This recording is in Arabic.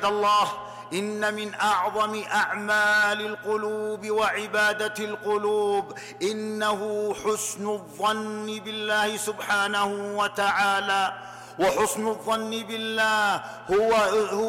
الله إن من أعظم أعمال القلوب وعبادة القلوب إنه حسن الظن بالله سبحانه وتعالى. وحسن الظن بالله هو